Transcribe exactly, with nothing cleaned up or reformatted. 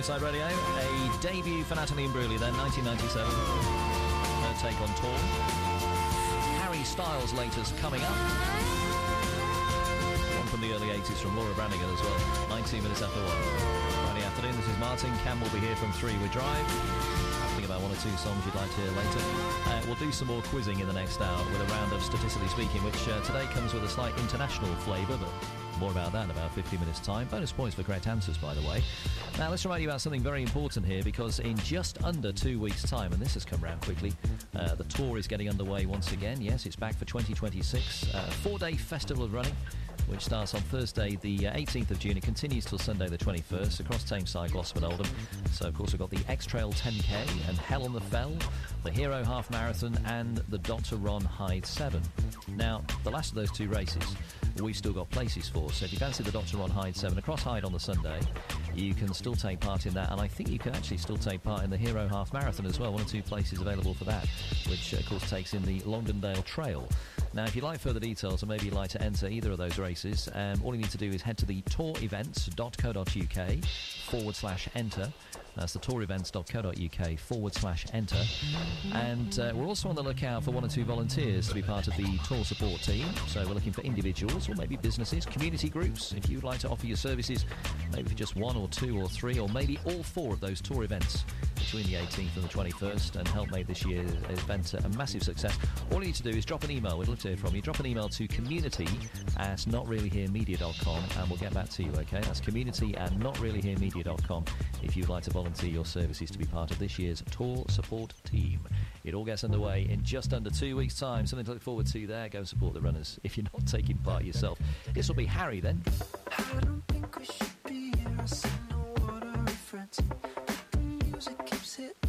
Inside Radio. A debut for Natalie Imbruglia then, nineteen ninety-seven. Her take on Tour. Harry Styles' latest coming up. One from the early eighties from Laura Branigan as well. nineteen minutes after one. Friday afternoon, this is Martin. Cam will be here from three with Drive. Think about one or two songs you'd like to hear later. Uh, we'll do some more quizzing in the next hour with a round of Statistically Speaking, which uh, today comes with a slight international flavour, but more about that in about fifty minutes' time. Bonus points for correct answers, by the way. Now, let's remind you about something very important here, because in just under two weeks' time, and this has come round quickly, uh, the tour is getting underway once again. Yes, it's back for twenty twenty-six. Uh, a four-day festival of running, which starts on Thursday the eighteenth of June. It continues till Sunday the twenty-first across Tameside, Gloucester and Oldham. So, of course, we've got the X-Trail ten K and Hell on the Fell, the Hero Half Marathon and the Doctor Ron Hyde seven. Now, the last of those two races we've still got places for. So if you fancy the Doctor Ron Hyde seven across Hyde on the Sunday, you can still take part in that. And I think you can actually still take part in the Hero Half Marathon as well. One or two places available for that, which, of course, takes in the Longdendale Trail. Now, if you'd like further details, or maybe you'd like to enter either of those races, um, all you need to do is head to the tourevents.co.uk forward slash enter. That's the tourevents.co.uk forward slash enter. And uh, we're also on the lookout for one or two volunteers to be part of the tour support team. So we're looking for individuals, or maybe businesses, community groups. If you'd like to offer your services, maybe for just one or two or three, or maybe all four of those tour events between the eighteenth and the twenty-first, and help make this year's event a massive success, all you need to do is drop an email. We'd love to hear from you. Drop an email to community at notreallyheremedia dot com and we'll get back to you, okay? That's community at notreallyheremedia dot com if you'd like to volunteer your services to be part of this year's tour support team. It all gets underway in just under two weeks' time. Something to look forward to there. Go and support the runners if you're not taking part yourself. This will be Harry then. I don't think we should be here. I see no water in France, but the music keeps hitting.